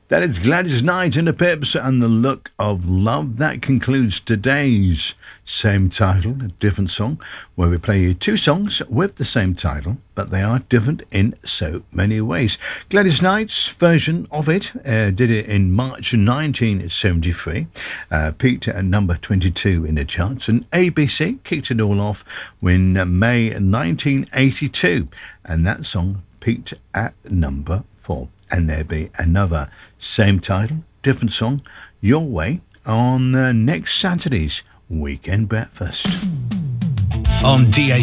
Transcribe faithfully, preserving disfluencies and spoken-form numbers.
That is Gladys Knight and the Pips and the Look of Love. That concludes today's same title, a different song, where we play you two songs with the same title, but they are different in so many ways. Gladys Knight's version of it uh, did it in March nineteen seventy-three, uh, peaked at number twenty-two in the charts, and A B C kicked it all off in May nineteen eighty-two, and that song peaked at number four. And there'll be another same title, different song, your way on uh, next Saturday's Weekend Breakfast. On D A